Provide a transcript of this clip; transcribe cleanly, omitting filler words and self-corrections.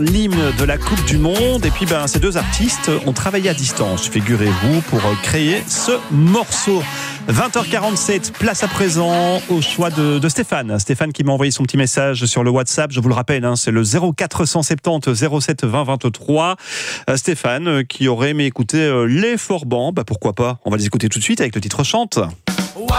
L'hymne de la Coupe du Monde. Et puis ces deux artistes ont travaillé à distance, figurez-vous, pour créer ce morceau. 20h47, place à présent au choix de Stéphane. Stéphane qui m'a envoyé son petit message sur le WhatsApp. Je vous le rappelle, c'est le 0470 07 20 23. Stéphane qui aurait aimé écouter les Forbans. Pourquoi pas? On va les écouter tout de suite avec le titre Chante.